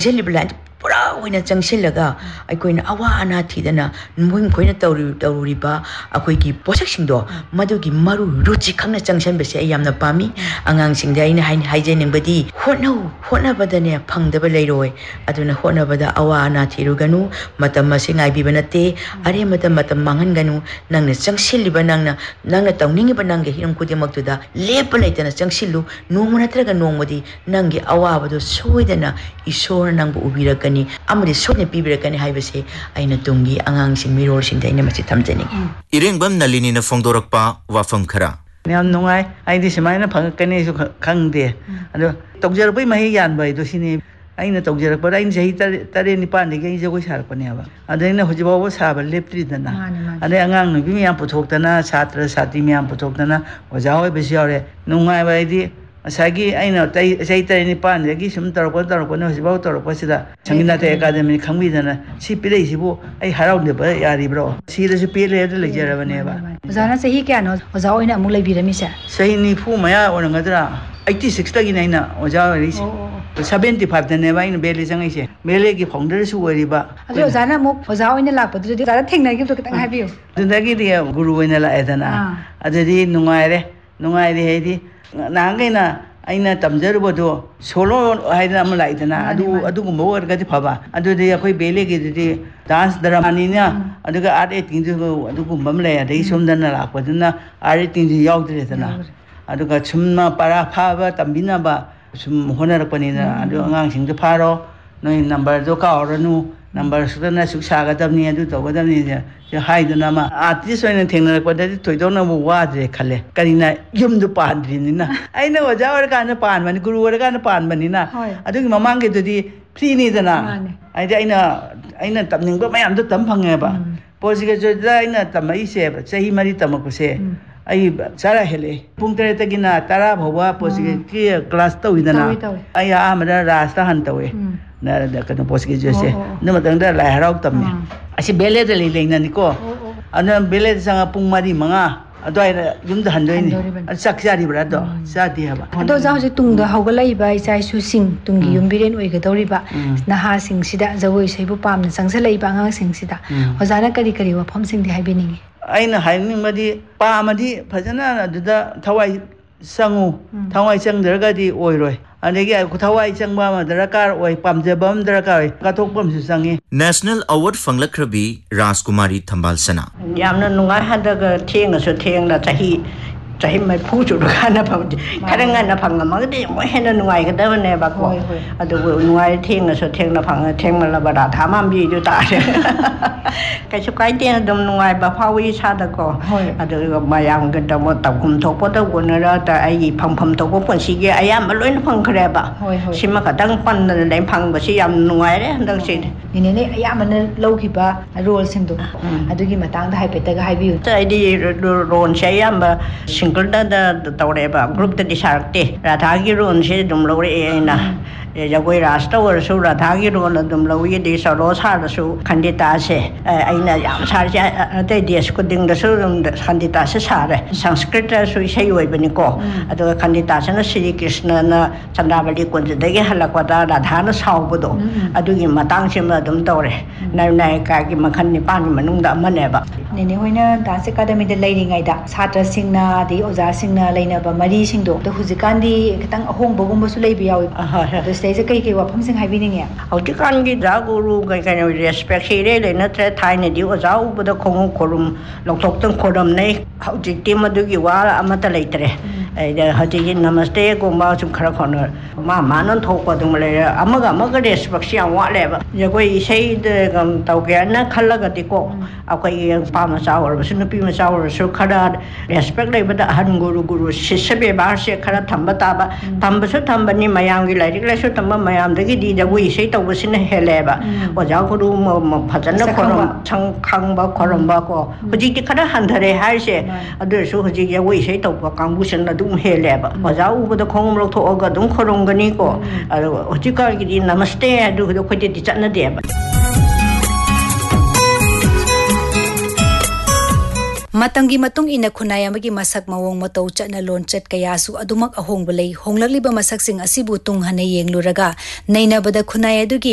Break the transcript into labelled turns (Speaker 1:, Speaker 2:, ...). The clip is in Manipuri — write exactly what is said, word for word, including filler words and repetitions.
Speaker 1: ꯆꯪꯁꯤꯜꯂꯤꯕ line pura oina changsilaga aikoina awa ana thidana muing koina tawri tawriba akoigi posak singdo madugi maru ruchi khangna changsan bese yamna pami angang singda aina hain haijening badi hotno hotna badane phangdaba leiroi aduna hotna bada awa ana thiruganu matam masingai bibanate are matam matam manganganu nangna changsiliba nangna nangna tawningi banangge hiram kudimaktuda lepa leitana changsilu nongmana traga nongmadi nangi awa badu soidana isor nangbu ubirakani amri sone pibirakani haibase aina tungi angang sing miror sing daina machi thamjani
Speaker 2: irengbam nalini na fongdorakpa wafam khara
Speaker 3: yam nungai aidi semaina phangkani su khangde ado tokjarbai mahi yan bai do sini aina tokjarakpa aina jahi tare nipan de gai jagoi sarpane aba adaina hojibawo saba leptri dana ade angang nu bi yam puthokdana satra sati miyam puthokdana ojawai besiore nungai bai di asagi aina tai sai tare nipan de gi sum tarko tarko no hojibawo tarko sida changina te academy khangbi dana si pilei sibu ai harau de ba yari bro si de si pile de lejarabane ba
Speaker 4: ozana sahi kya no oza oina amuk leibirami sa
Speaker 3: sahi ni fu maya onangadra eighty-six tagi naina oja ri seventy-five dane ba in bele jangai se bele gi founder su wari ba
Speaker 4: ado ozana muk oza oina lakpa du zara thengna gi to kitang habiyo
Speaker 3: dundagi de guru oina la edana adedi nungaire nungaire hedi nangaina aina tamjarubodo solo haidana am laidana adu adu gumbo wargadi phaba adu de akoi bele gi de dance drama ni na adu ga art acting ju adu gumbam le adai somdana lakpaduna art acting ji yaudre dana adu ga chumna para phaba tambina ba sum honarakpani na adu angang sing ju pharo noi number do ka oranu number sudana suksa ga damni adu to ga damni je haidana ma artist oina thengnarakpada thoidona bu wajre khale karina yum du pandri ni na aina oja or kana pan mani guru or kana pan mani na adu gi mamang ge dudi free ni dana ai aina aina tamning ba mayam du tam phange ba posiga jo da aina tamai se ba chahi mari tamak se ai sara hele pung tere tagina tara bhawa posiga ki class to idana ai amara rasta han tawe na da kana posiga jo se na matang da lai harau tamne asi bele de le leina ni ko ana bele sanga pung mari manga adoi yum da handoi ni saksari bra do sati haba
Speaker 4: ado za hoje tung da haugalai ba isai su sing tungi yum biren oi ga dori ba naha sing sida jawoi seibu pamna sangsalai ba ngang sing sida hojana kari kari wa phom sing di haibiningi
Speaker 3: aina hainin madi pamadi phajana aduda thawai sangu thawai changdaraga di oiroi adegi thawai changba ma darakar oi pamjabam darakar kathokpam su sangi
Speaker 2: National Award fanglakrabi Rajkumari Thambal Sana
Speaker 5: yamna nungai hadaga thenga so thengna chahi chahi mai phu chu kana pham kharanga na phanga magdi mo hena nungai ga dabane ba ko adu nungai thenga so thengna phanga thengma la bara thamam bi ju ta kai su kai te dum nungai ba phawi sa da ko adu mayam ga da mo ta kum thok po da gon ra ta ai pham pham to ko pon si ge ayam ma loin phang khre ba sima ka dang pan na dai phang ba si yam nungai re dang si
Speaker 4: ni ne ayam na lau ki ba role sing do adu gi matang da hai pe ta ga hai bi
Speaker 5: ta di ron se yam ba single da da tawre ba group da disarte radha gi ron se dum lo re na jagoi rasta or su radha gi ron dum lo ye de sa ro sa su khandita se aina yam sar ja te des ko ding da su khandita se sa re sanskrit su sei oi bani ko adu khandita se na Sri Krishna na chandabali kun de ge halakwa da radha na sau bu do adu gi matang se ma dum tawre nai nai ka gi makhan ni pan manung da ma ne ba
Speaker 4: ni ne hoina dance academy de leiringai da satra singna di oza singna leina ba mari singdo da hujikan di kitang ahong bogum ba su leibi yawi da stage kai kai wa pham sing hai bininge
Speaker 5: hujikan gi da guru ga ga respect se re le na tre thai ne di oza u bu da khong khorum lok thok tang khoram nei hujik ti ma du gi wa amata leitre ai da haji namaste ko ma chum khara khona ma manan thok pa dum le amaga amaga respect se wa le ba ya koi sei de gam tau ge na khalla ga ti ko akai pa ma sa or su na pi ma sa or su khara respect le ba da han guru guru sisbe ba se khara thamba ta ba thamba su thamba ni mayam gi lai ri le su thamba mayam de gi di da wi sei tau ba sin he le ba o ja guru ma phajan na khoram chang khang ba khoram ba ko huji ti khara han dhare hai se adu su huji ya wi sei tau ba kang bu sin na dum he le ba o ja u ba da khong ro tho ga dum khorom ga ni ko huji ka gi di namaste adu do khoi ti chat na de ba
Speaker 4: Matangi matung ina khunay amagi masak mawong matau chatna lon chat kaya su adumak ahong balay honglakliba masak sing asibu tung hanay yengluraga naina bada khunay adugi